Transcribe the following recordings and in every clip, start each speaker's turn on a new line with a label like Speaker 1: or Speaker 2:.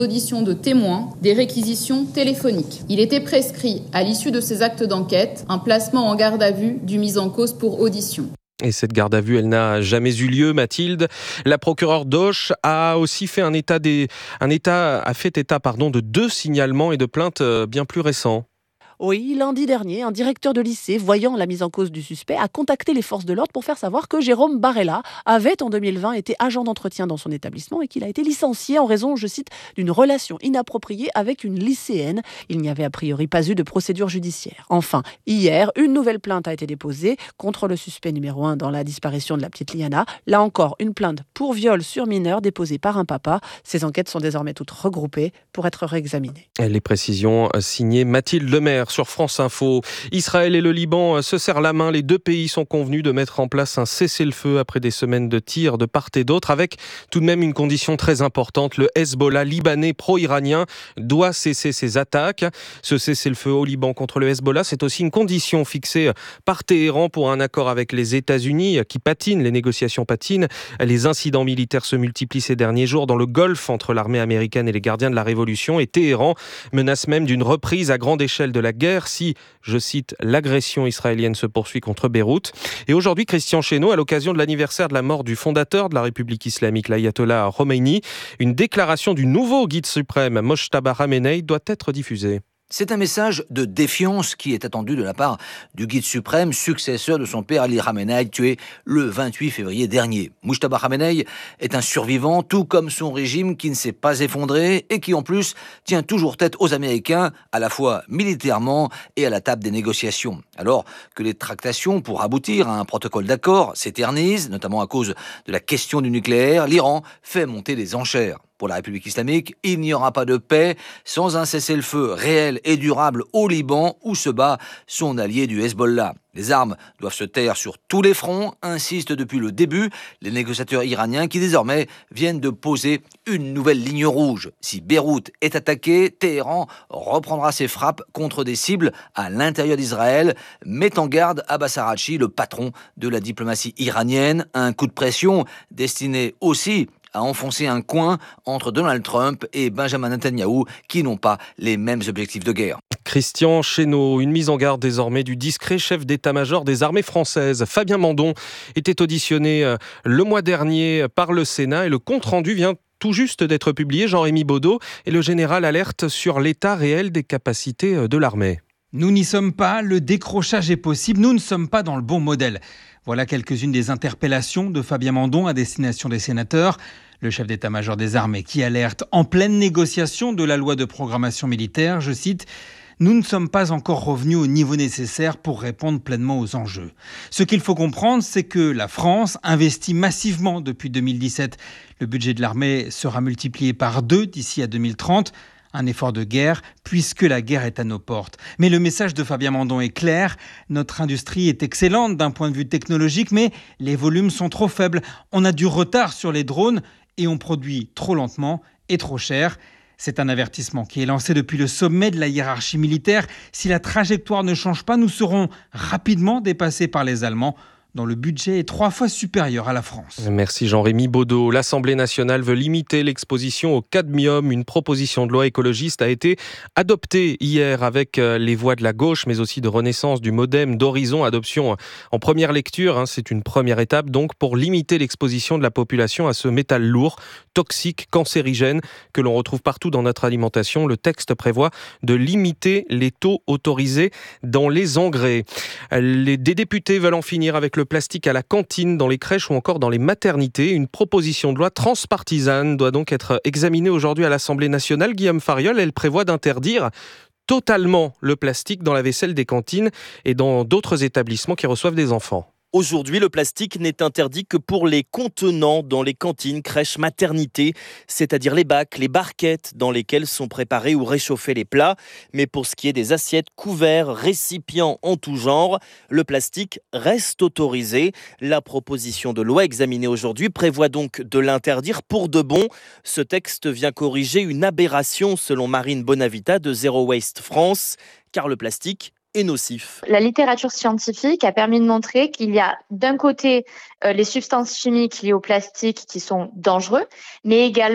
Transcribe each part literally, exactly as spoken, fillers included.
Speaker 1: auditions de témoins, des réquisitions téléphoniques. Il était prescrit, à l'issue de ces actes d'enquête, un placement en garde à vue du mis en cause pour audition.
Speaker 2: Et cette garde à vue, elle n'a jamais eu lieu, Mathilde. La procureure d'Auch a aussi fait un état, des, un état, a fait état pardon, de deux signalements et de plaintes bien plus récents.
Speaker 3: Oui, lundi dernier, un directeur de lycée, voyant la mise en cause du suspect, a contacté les forces de l'ordre pour faire savoir que Jérôme Barella avait en deux mille vingt été agent d'entretien dans son établissement et qu'il a été licencié en raison, je cite, d'une relation inappropriée avec une lycéenne. Il n'y avait a priori pas eu de procédure judiciaire. Enfin, hier, une nouvelle plainte a été déposée contre le suspect numéro un dans la disparition de la petite Liana. Là encore, une plainte pour viol sur mineur déposée par un papa. Ces enquêtes sont désormais toutes regroupées pour être réexaminées.
Speaker 2: Les précisions signées Mathilde Lemaire sur France Info. Israël et le Liban se serrent la main. Les deux pays sont convenus de mettre en place un cessez-le-feu après des semaines de tirs de part et d'autre, avec tout de même une condition très importante. Le Hezbollah libanais pro-iranien doit cesser ses attaques. Ce cessez-le-feu au Liban contre le Hezbollah, c'est aussi une condition fixée par Téhéran pour un accord avec les États-Unis qui patinent, les négociations patinent. Les incidents militaires se multiplient ces derniers jours dans le Golfe entre l'armée américaine et les gardiens de la Révolution, et Téhéran menace même d'une reprise à grande échelle de la guerre si, je cite, l'agression israélienne se poursuit contre Beyrouth. Et aujourd'hui, Christian Chesneau, à l'occasion de l'anniversaire de la mort du fondateur de la République islamique, l'ayatollah Khomeini, une déclaration du nouveau guide suprême, Mojtaba Khamenei, doit être diffusée.
Speaker 4: C'est un message de défiance qui est attendu de la part du guide suprême, successeur de son père Ali Khamenei, tué le vingt-huit février dernier. Mojtaba Khamenei est un survivant, tout comme son régime qui ne s'est pas effondré et qui en plus tient toujours tête aux Américains, à la fois militairement et à la table des négociations. Alors que les tractations pour aboutir à un protocole d'accord s'éternisent, notamment à cause de la question du nucléaire, l'Iran fait monter les enchères. Pour la République islamique, il n'y aura pas de paix sans un cessez-le-feu réel et durable au Liban où se bat son allié du Hezbollah. Les armes doivent se taire sur tous les fronts, insistent depuis le début les négociateurs iraniens qui désormais viennent de poser une nouvelle ligne rouge. Si Beyrouth est attaqué, Téhéran reprendra ses frappes contre des cibles à l'intérieur d'Israël, met en garde Abbas Araghchi, le patron de la diplomatie iranienne. Un coup de pression destiné aussi à enfoncer un coin entre Donald Trump et Benjamin Netanyahou qui n'ont pas les mêmes objectifs de guerre.
Speaker 2: Christian Chesneau, une mise en garde désormais du discret chef d'état-major des armées françaises. Fabien Mandon était auditionné le mois dernier par le Sénat et le compte-rendu vient tout juste d'être publié. Jean-Rémy Baudot et le général alerte sur l'état réel des capacités de l'armée.
Speaker 5: Nous n'y sommes pas, le décrochage est possible, nous ne sommes pas dans le bon modèle. Voilà quelques-unes des interpellations de Fabien Mandon à destination des sénateurs. Le chef d'état-major des armées qui alerte en pleine négociation de la loi de programmation militaire, je cite, « Nous ne sommes pas encore revenus au niveau nécessaire pour répondre pleinement aux enjeux. » Ce qu'il faut comprendre, c'est que la France investit massivement depuis deux mille dix-sept. Le budget de l'armée sera multiplié par deux d'ici à deux mille trente. Un effort de guerre, puisque la guerre est à nos portes. Mais le message de Fabien Mandon est clair. Notre industrie est excellente d'un point de vue technologique, mais les volumes sont trop faibles. On a du retard sur les drones et on produit trop lentement et trop cher. C'est un avertissement qui est lancé depuis le sommet de la hiérarchie militaire. Si la trajectoire ne change pas, nous serons rapidement dépassés par les Allemands, dont le budget est trois fois supérieur à la France.
Speaker 2: Merci Jean-Rémy Baudot. L'Assemblée nationale veut limiter l'exposition au cadmium. Une proposition de loi écologiste a été adoptée hier avec les voix de la gauche, mais aussi de Renaissance, du Modem, d'Horizon. Adoption en première lecture. C'est une première étape donc pour limiter l'exposition de la population à ce métal lourd, toxique, cancérigène, que l'on retrouve partout dans notre alimentation. Le texte prévoit de limiter les taux autorisés dans les engrais. Les, des députés veulent en finir avec le le plastique à la cantine, dans les crèches ou encore dans les maternités. Une proposition de loi transpartisane doit donc être examinée aujourd'hui à l'Assemblée nationale. Guillaume Fariol, elle prévoit d'interdire totalement le plastique dans la vaisselle des cantines et dans d'autres établissements qui reçoivent des enfants.
Speaker 6: Aujourd'hui, le plastique n'est interdit que pour les contenants dans les cantines, crèches, maternités, c'est-à-dire les bacs, les barquettes dans lesquelles sont préparés ou réchauffés les plats. Mais pour ce qui est des assiettes, couverts, récipients en tout genre, le plastique reste autorisé. La proposition de loi examinée aujourd'hui prévoit donc de l'interdire pour de bon. Ce texte vient corriger une aberration selon Marine Bonavita de Zero Waste France, car le plastique est nocif.
Speaker 7: La littérature scientifique a permis de montrer qu'il y a d'un côté euh, les substances chimiques liées au plastique qui sont dangereux, mais également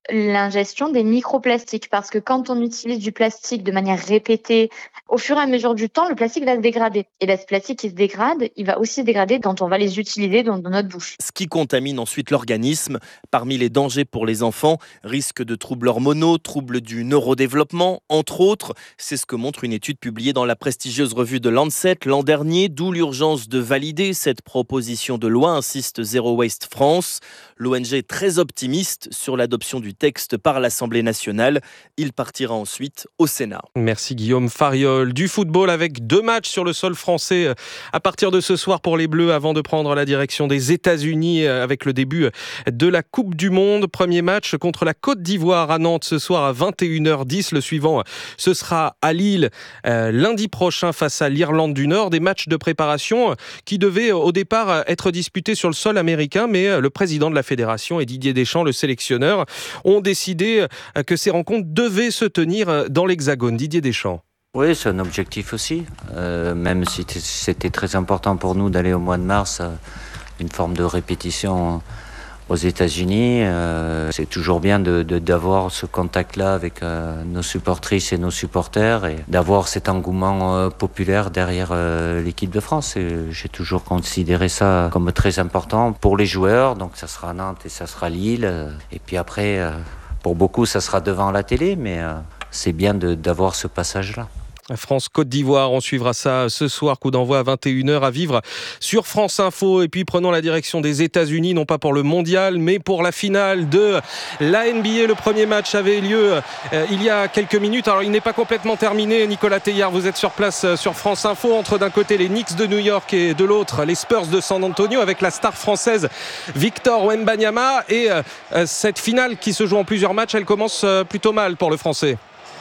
Speaker 7: l'ingestion des microplastiques. Parce que quand on utilise du plastique de manière répétée, au fur et à mesure du temps, le plastique va se dégrader. Et là, ce plastique qui se dégrade, il va aussi se dégrader quand on va les utiliser dans, dans notre bouche.
Speaker 6: Ce qui contamine ensuite l'organisme. Parmi les dangers pour les enfants, risque de troubles hormonaux, troubles du neurodéveloppement, entre autres. C'est ce que montre une étude publiée dans la prestigieuse revue de Lancet l'an dernier, d'où l'urgence de valider cette proposition de loi, insiste Zero Waste France. L'O N G est très optimiste sur l'adoption du texte par l'Assemblée nationale. Il partira ensuite au Sénat.
Speaker 2: Merci Guillaume Fariol. Du football avec deux matchs sur le sol français à partir de ce soir pour les Bleus avant de prendre la direction des États-Unis avec le début de la Coupe du Monde. Premier match contre la Côte d'Ivoire à Nantes ce soir à vingt et une heures dix. Le suivant, ce sera à Lille euh, lundi prochain face à l'Irlande du Nord. Des matchs de préparation qui devaient au départ être disputés sur le sol américain, mais le président de la fédération et Didier Deschamps, le sélectionneur, ont décidé que ces rencontres devaient se tenir dans l'Hexagone. Didier Deschamps.
Speaker 8: Oui, c'est un objectif aussi, euh, même si c'était très important pour nous d'aller au mois de mars, euh, une forme de répétition aux États-Unis. Euh, c'est toujours bien de, de, d'avoir ce contact-là avec euh, nos supportrices et nos supporters et d'avoir cet engouement euh, populaire derrière euh, l'équipe de France. Et j'ai toujours considéré ça comme très important pour les joueurs. Donc ça sera Nantes et ça sera Lille. Et puis après, euh, pour beaucoup, ça sera devant la télé, mais euh, c'est bien de, d'avoir ce passage-là.
Speaker 2: France-Côte d'Ivoire, on suivra ça ce soir, coup d'envoi à vingt et une heures à vivre sur France Info. Et puis prenons la direction des États-Unis, non pas pour le mondial, mais pour la finale de la N B A. Le premier match avait lieu euh, il y a quelques minutes. Alors il n'est pas complètement terminé. Nicolas Teillard, vous êtes sur place euh, sur France Info, entre d'un côté les Knicks de New York et de l'autre les Spurs de San Antonio, avec la star française Victor Wembanyama. Et euh, cette finale qui se joue en plusieurs matchs, elle commence euh, plutôt mal pour le Français.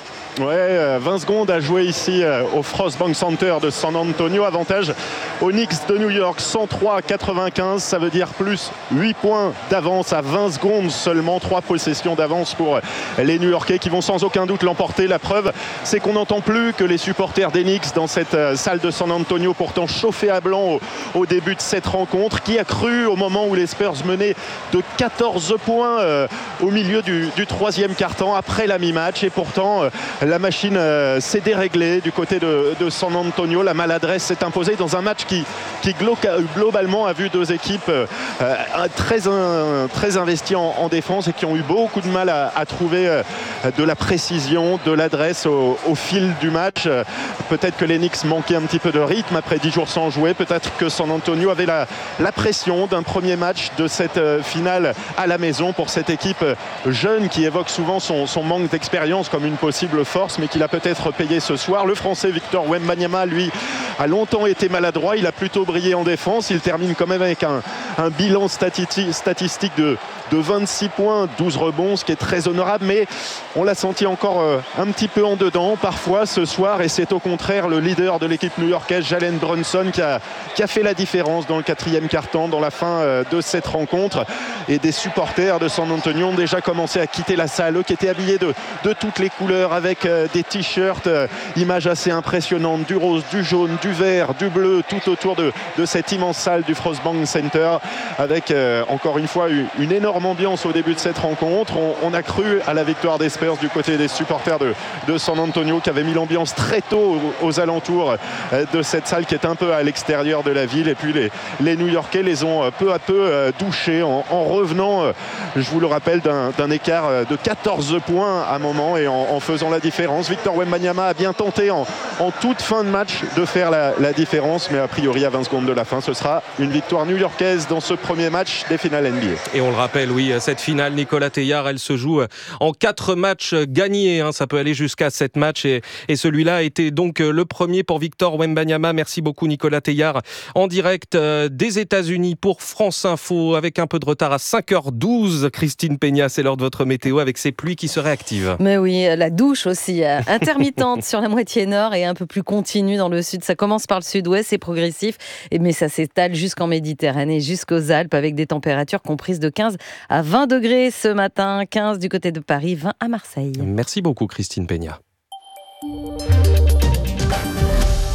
Speaker 9: Ouais, vingt secondes à jouer ici au Frost Bank Center de San Antonio. Avantage aux Knicks de New York, cent trois à quatre-vingt-quinze. Ça veut dire plus huit points d'avance à vingt secondes seulement. trois possessions d'avance pour les New-Yorkais qui vont sans aucun doute l'emporter. La preuve, c'est qu'on n'entend plus que les supporters des Knicks dans cette salle de San Antonio, pourtant chauffés à blanc au, au début de cette rencontre. Qui a cru au moment où les Spurs menaient de quatorze points euh, au milieu du, du troisième quart-temps après la mi-match. Et pourtant, euh, la machine euh, s'est déréglée du côté de, de San Antonio. La maladresse s'est imposée dans un match qui, qui globalement a vu deux équipes euh, très, un, très investies en, en défense et qui ont eu beaucoup de mal à, à trouver euh, de la précision, de l'adresse au, au fil du match. Euh, peut-être que les Knicks manquaient un petit peu de rythme après dix jours sans jouer. Peut-être que San Antonio avait la, la pression d'un premier match de cette euh, finale à la maison pour cette équipe euh, jeune qui évoque souvent son, son manque d'expérience comme une possible force, mais qu'il a peut-être payé ce soir. Le Français Victor Wembanyama, lui, a longtemps été maladroit. Il a plutôt brillé en défense. Il termine quand même avec un, un bilan stati- statistique de, de vingt-six points, douze rebonds, ce qui est très honorable, mais on l'a senti encore euh, un petit peu en dedans parfois ce soir, et c'est au contraire le leader de l'équipe new-yorkaise, Jalen Brunson, qui a, qui a fait la différence dans le quatrième quart-temps, dans la fin euh, de cette rencontre. Et des supporters de San Antonio ont déjà commencé à quitter la salle, eux qui étaient habillés de, de toutes les couleurs, avec euh, des t-shirts, euh, images assez impressionnantes, du rose, du jaune, du vert, du bleu, tout autour de, de cette immense salle du Frost Bank Center, avec euh, encore une fois une, une énorme ambiance au début de cette rencontre. On, on a cru à la victoire des Spurs du côté des supporters de, de San Antonio, qui avaient mis l'ambiance très tôt aux, aux alentours euh, de cette salle qui est un peu à l'extérieur de la ville, et puis les, les New-Yorkais les ont euh, peu à peu euh, douchés en, en revenant, euh, je vous le rappelle, d'un, d'un écart euh, de quatorze points à un moment, et en, en faisant la différence. Victor Wembanyama a bien tenté en, en toute fin de match de faire la, la différence, mais a priori à vingt secondes de la fin, ce sera une victoire new-yorkaise dans ce premier match des finales N B A.
Speaker 2: Et on le rappelle, oui, cette finale, Nicolas Teillard, elle se joue en quatre matchs gagnés, hein, ça peut aller jusqu'à sept matchs, et, et celui-là a été donc le premier pour Victor Wembanyama. Merci beaucoup Nicolas Teillard, en direct des États-Unis pour France Info, avec un peu de retard à cinq heures douze. Christine Peña, c'est l'heure de votre météo avec ces pluies qui se réactivent.
Speaker 10: Mais oui, la douche aussi, intermittente sur la moitié nord et un peu plus continue dans le sud. Ça commence par le sud-ouest, c'est progressif, mais ça s'étale jusqu'en Méditerranée, jusqu'aux Alpes, avec des températures comprises de quinze à vingt degrés ce matin, quinze du côté de Paris, vingt à Marseille.
Speaker 2: Merci beaucoup Christine Peña.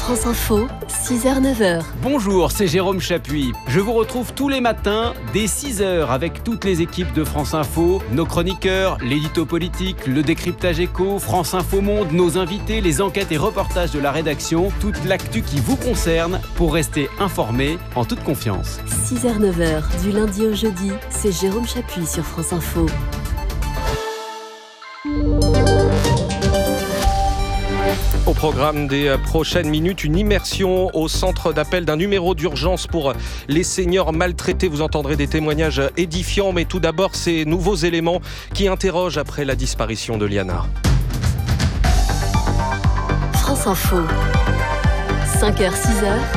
Speaker 11: France Info, six heures neuf heures.
Speaker 12: Bonjour, c'est Jérôme Chapuis. Je vous retrouve tous les matins dès six heures avec toutes les équipes de France Info, nos chroniqueurs, l'édito politique, le décryptage éco, France Info Monde, nos invités, les enquêtes et reportages de la rédaction, toute l'actu qui vous concerne pour rester informé en toute confiance.
Speaker 11: six heures neuf heures, du lundi au jeudi, c'est Jérôme Chapuis sur France Info.
Speaker 2: Au programme des prochaines minutes, une immersion au centre d'appel d'un numéro d'urgence pour les seniors maltraités. Vous entendrez des témoignages édifiants, mais tout d'abord ces nouveaux éléments qui interrogent après la disparition de Liana.
Speaker 11: France Info, cinq heures six heures,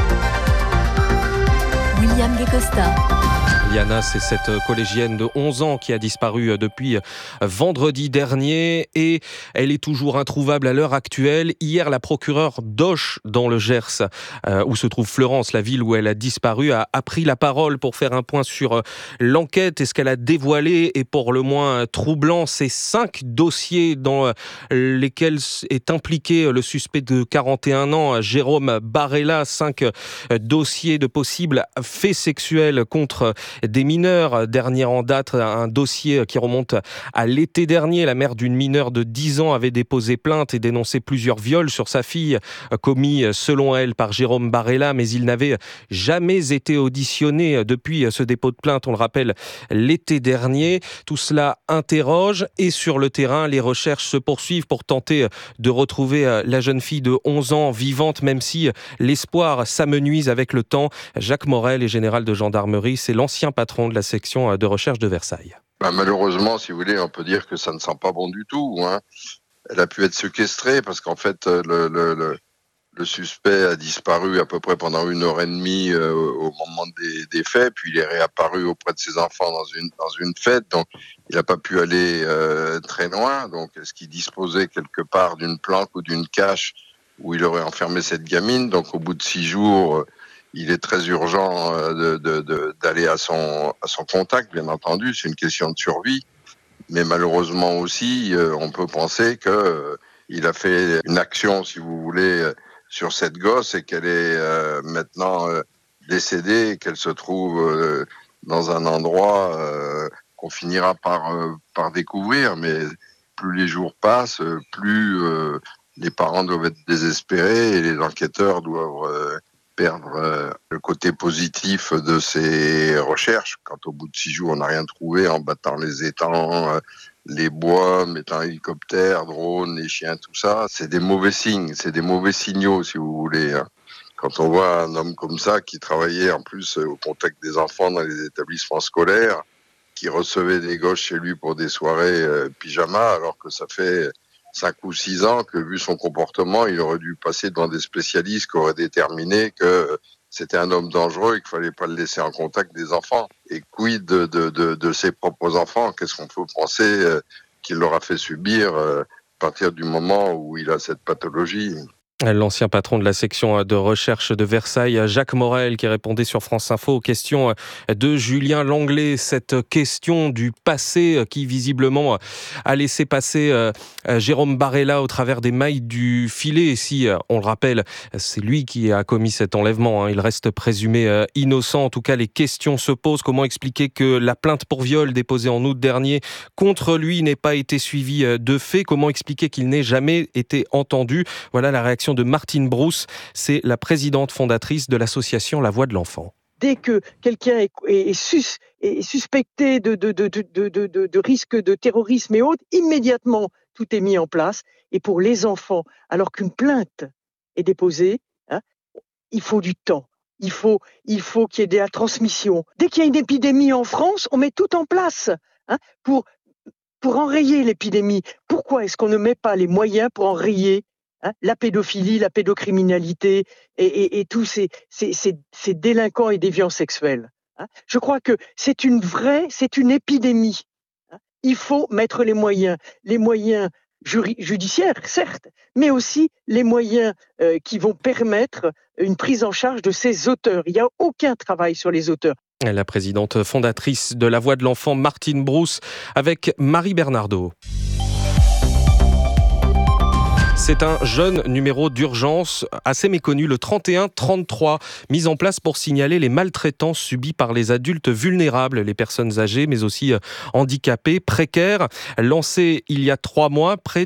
Speaker 11: William Guécosta.
Speaker 2: Liana, c'est cette collégienne de onze ans qui a disparu depuis vendredi dernier et elle est toujours introuvable à l'heure actuelle. Hier, la procureure d'Auch, dans le Gers, euh, où se trouve Fleurance, la ville où elle a disparu, a, a pris la parole pour faire un point sur l'enquête et ce qu'elle a dévoilé est pour le moins troublant. Ces cinq dossiers dans lesquels est impliqué le suspect de quarante et un ans, Jérôme Barella. Cinq dossiers de possibles faits sexuels contre des mineurs. Dernier en date, un dossier qui remonte à l'été dernier. La mère d'une mineure de dix ans avait déposé plainte et dénoncé plusieurs viols sur sa fille commis selon elle par Jérôme Barella, mais il n'avait jamais été auditionné depuis ce dépôt de plainte, on le rappelle, l'été dernier. Tout cela interroge et sur le terrain, les recherches se poursuivent pour tenter de retrouver la jeune fille de onze ans vivante, même si l'espoir s'amenuise avec le temps. Jacques Morel est général de gendarmerie, c'est l'ancien patron de la section de recherche de Versailles.
Speaker 13: Ben malheureusement, si vous voulez, on peut dire que ça ne sent pas bon du tout. Hein. Elle a pu être séquestrée parce qu'en fait, le, le, le, le suspect a disparu à peu près pendant une heure et demie euh, au moment des, des faits, puis il est réapparu auprès de ses enfants dans une, dans une fête, donc il n'a pas pu aller euh, très loin. Donc, est-ce qu'il disposait quelque part d'une planque ou d'une cache où il aurait enfermé cette gamine? Donc, au bout de six jours... il est très urgent de, de, de, d'aller à son, à son contact, bien entendu, c'est une question de survie. Mais malheureusement aussi, euh, on peut penser qu'il euh, a fait une action, si vous voulez, euh, sur cette gosse et qu'elle est euh, maintenant euh, décédée et qu'elle se trouve euh, dans un endroit euh, qu'on finira par, euh, par découvrir. Mais plus les jours passent, plus euh, les parents doivent être désespérés et les enquêteurs doivent... Euh, perdre euh, le côté positif de ces recherches. Quand au bout de six jours, on n'a rien trouvé en battant les étangs, euh, les bois, mettant hélicoptères, drones, les chiens, tout ça, c'est des mauvais signes, c'est des mauvais signaux, si vous voulez. Hein. Quand on voit un homme comme ça, qui travaillait en plus au contact des enfants dans les établissements scolaires, qui recevait des gosses chez lui pour des soirées euh, pyjama, alors que ça fait... cinq ou six ans que, vu son comportement, il aurait dû passer devant des spécialistes qui auraient déterminé que c'était un homme dangereux et qu'il fallait pas le laisser en contact des enfants. Et quid de, de, de, de ses propres enfants? Qu'est-ce qu'on peut penser euh, qu'il leur a fait subir euh, à partir du moment où il a cette pathologie?
Speaker 2: L'ancien patron de la section de recherche de Versailles, Jacques Morel, qui répondait sur France Info aux questions de Julien Langlais. Cette question du passé qui visiblement a laissé passer Jérôme Barella au travers des mailles du filet. Et si, on le rappelle, c'est lui qui a commis cet enlèvement, il reste présumé innocent. En tout cas, les questions se posent. Comment expliquer que la plainte pour viol déposée en août dernier contre lui n'ait pas été suivie de fait? Comment expliquer qu'il n'ait jamais été entendu? Voilà la réaction de Martine Brousse, c'est la présidente fondatrice de l'association La Voix de l'Enfant.
Speaker 14: Dès que quelqu'un est, est, sus, est suspecté de, de, de, de, de, de, de risque de terrorisme et autres, immédiatement tout est mis en place. Et pour les enfants, alors qu'une plainte est déposée, hein, il faut du temps. Il faut, il faut qu'il y ait de la transmission. Dès qu'il y a une épidémie en France, on met tout en place hein, pour, pour enrayer l'épidémie. Pourquoi est-ce qu'on ne met pas les moyens pour enrayer Hein, la pédophilie, la pédocriminalité et, et, et tous ces, ces, ces, ces délinquants et déviants sexuels. Hein. Je crois que c'est une vraie, c'est une épidémie. Hein. Il faut mettre les moyens, les moyens juri- judiciaires, certes, mais aussi les moyens euh, qui vont permettre une prise en charge de ces auteurs. Il n'y a aucun travail sur les auteurs.
Speaker 2: La présidente fondatrice de La Voix de l'Enfant, Martine Brousse, avec Marie Bernardo. C'est un jeune numéro d'urgence assez méconnu, le trente et un trente-trois, mis en place pour signaler les maltraitances subies par les adultes vulnérables, les personnes âgées, mais aussi handicapées, précaires. Lancé il y a trois mois, près